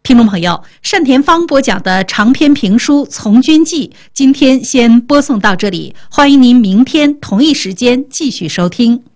听众朋友，单田芳播讲的长篇评书《从军记》，今天先播送到这里，欢迎您明天同一时间继续收听。